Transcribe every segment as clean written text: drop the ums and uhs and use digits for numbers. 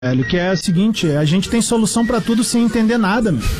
velho, que é o seguinte, a gente tem solução pra tudo sem entender nada, meu.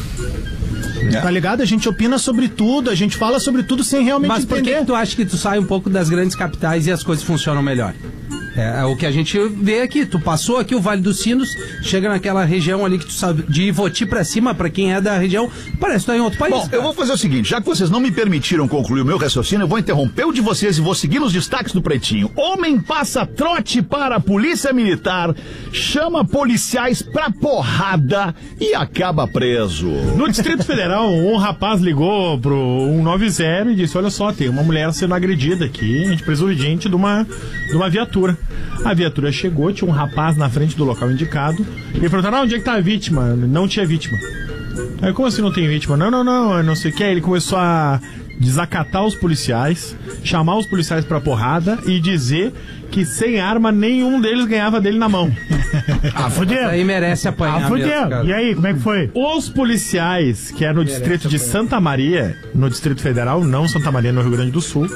Tá ligado? A gente opina sobre tudo, a gente fala sobre tudo sem realmente entender. Mas por que tu acha que tu sai um pouco das grandes capitais e as coisas funcionam melhor? É o que a gente vê aqui. Tu passou aqui o Vale dos Sinos, chega naquela região ali que tu sabe, de Ivoti pra cima, pra quem é da região, parece que tu tá em outro país. Bom, eu vou fazer o seguinte, já que vocês não me permitiram concluir o meu raciocínio, eu vou interromper o de vocês e vou seguir nos destaques do Pretinho. Homem passa trote para a polícia militar, chama policiais pra porrada e acaba preso. No Distrito Federal, um rapaz ligou pro 190 e disse, olha só, tem uma mulher sendo agredida aqui, a gente precisa urgente de uma viatura. A viatura chegou, tinha um rapaz na frente do local indicado, e perguntaram, onde é que tá a vítima? Não tinha vítima. Aí, como assim não tem vítima? Não sei o que. Aí ele começou a desacatar os policiais, chamar os policiais pra porrada e dizer que sem arma nenhum deles ganhava dele na mão. Fudeu. Aí merece apanhar fudeu. mesmo, cara. E aí, como é que foi? Os policiais, que é no distrito de Santa Maria, no Distrito Federal, não Santa Maria, no Rio Grande do Sul,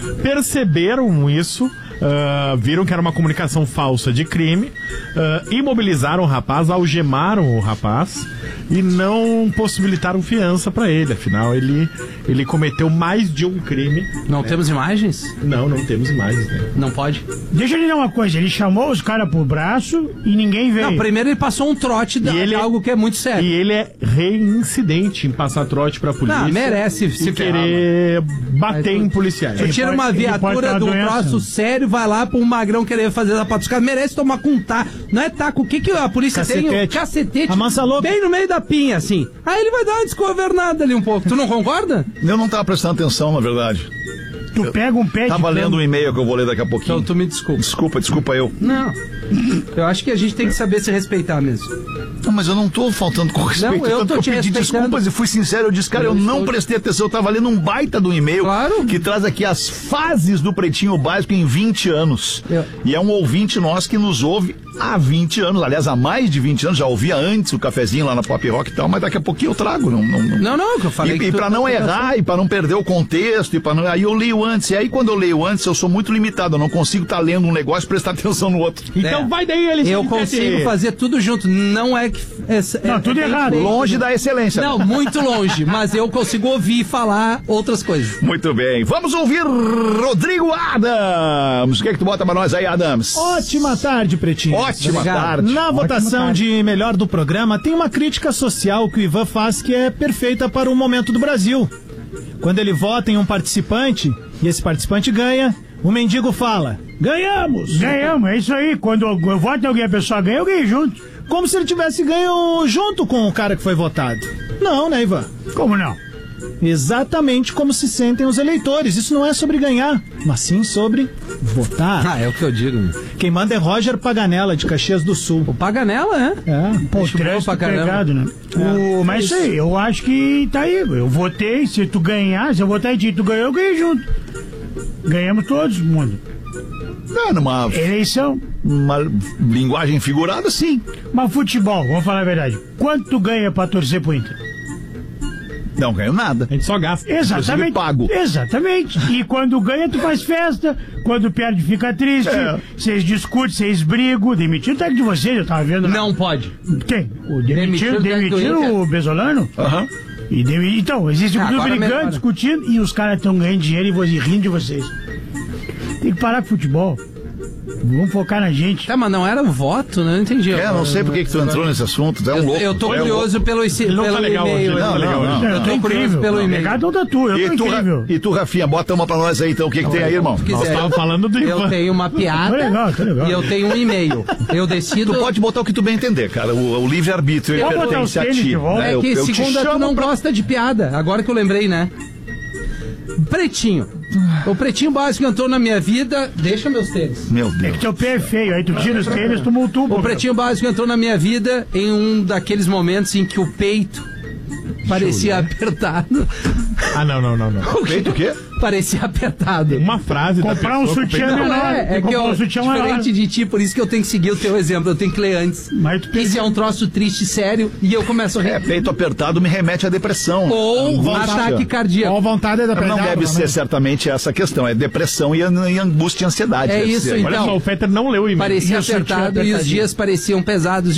perceberam isso, viram que era uma comunicação falsa de crime, imobilizaram o rapaz, algemaram o rapaz e não possibilitaram fiança pra ele. Afinal, ele cometeu mais de um crime. Não temos imagens? Não temos imagens, né? Não pode? Deixa eu lhe dar uma coisa, ele chamou os caras pro braço e ninguém veio. Não, primeiro ele passou um trote de algo que é muito sério. E ele é reincidente em passar trote pra polícia. Não, merece se querer bater em policiais. Tu tira uma viatura do troço sério, vai lá pra um magrão querer fazer a patuscada, merece tomar com taco. Não é taco, o que que a polícia tem? Um cacetete. Amassa louco. Bem no meio da pinha, assim. Aí ele vai dar uma desgovernada ali um pouco. Tu não concorda? Eu não tava prestando atenção, na verdade. Tu pega um pé de Tava lendo um e-mail que eu vou ler daqui a pouquinho. Então tu me desculpa. Desculpa eu. Não. Eu acho que a gente tem que saber se respeitar mesmo. Não, mas eu não tô faltando com respeito. Não, eu tanto tô que eu te pedi respeitando. desculpas e fui sincero. Eu disse, cara, eu não prestei atenção. Eu tava lendo um baita do e-mail que traz aqui as fases do Pretinho Básico em 20 anos. E é um ouvinte nosso que nos ouve há 20 anos. Aliás, há mais de 20 anos. Já ouvia antes o cafezinho lá na Pop Rock e tal, mas daqui a pouquinho eu trago. Não, que eu falei. E pra não errar, e pra não perder o contexto, e pra não... Aí eu leio antes. E aí quando eu leio antes, eu sou muito limitado. Eu não consigo estar lendo um negócio e prestar atenção no outro. Então vai daí, ele. Eu consigo fazer tudo junto. Não é que... Não, tudo errado. Longe da excelência. Não, muito longe. Mas eu consigo ouvir e falar outras coisas. Muito bem. Vamos ouvir Rodrigo Adams. O que é que tu bota pra nós aí, Adams? Ótima tarde, Pretinho. Ótima tarde. Na votação de melhor do programa, tem uma crítica social que o Ivan faz que é perfeita para o momento do Brasil. Quando ele vota em um participante e esse participante ganha, o mendigo fala: ganhamos! Ganhamos, é isso aí. Quando eu voto em alguém, a pessoa ganha, eu ganhei junto. Como se ele tivesse ganho junto com o cara que foi votado. Não, né, Ivan? Como não? Exatamente como se sentem os eleitores. Isso não é sobre ganhar, mas sim sobre votar. É o que eu digo. Quem manda é Roger Paganella, de Caxias do Sul. O Paganella, né? Pô, o trânsito pegado, né? Mas isso aí, eu acho que tá aí. Eu votei, se tu ganhar, se eu votar em ti, tu ganhou, eu ganhei junto. Ganhamos todos, mundo. Numa eleição. Uma linguagem figurada, sim. Mas futebol, vamos falar a verdade. Quanto tu ganha pra torcer pro Inter? Não ganho nada. A gente só gasta. Exatamente. Pago. Exatamente. E quando ganha, tu faz festa. Quando perde, fica triste. Vocês discutem, vocês brigam. Demitiram o técnico de vocês, eu tava vendo. Não pode. Quem? Demitiram o Bezolano? Aham. Então, existe um grupo brigando, discutindo, e os caras estão ganhando dinheiro e rindo de vocês. Tem que parar com futebol. Vamos focar na gente. Tá, mas não era o voto, né? Não entendi. Não sei por que tu entrou nesse assunto. Tu é um louco. Eu tô curioso pelo e-mail. Não. Eu tô incrível. Pelo e-mail. Não tá tu, eu tô incrível. E tu, Rafinha, bota uma pra nós aí, então. O que tem aí, irmão? Nós estávamos falando do Ivan. Eu tenho uma piada. Tá legal. E eu tenho um e-mail. Eu decido... Tu pode botar o que tu bem entender, cara. O livre-arbítrio pertence a ti. É que segunda tu não gosta de piada. Agora que eu lembrei, né? Pretinho. O Pretinho Básico entrou na minha vida. Deixa meus tênis. Meu Deus. É que teu pé é feio, aí tu tira os tênis, tu multua. O Pretinho Básico entrou na minha vida em um daqueles momentos em que o peito Parecia apertado. Ah, não. Feito o quê? Parecia apertado. Uma frase comprar um sutiã menor. É que eu, diferente de ti, por isso que eu tenho que seguir o teu exemplo, eu tenho que ler antes. Isso é um troço triste, sério, e eu começo a rir. Peito apertado me remete à depressão. Ou ataque cardíaco. Ou vontade da Não deve ser certamente essa questão, é depressão e angústia e ansiedade. É isso, então. Olha só, o Fetter não leu o e-mail. Parecia apertado e os dias pareciam pesados.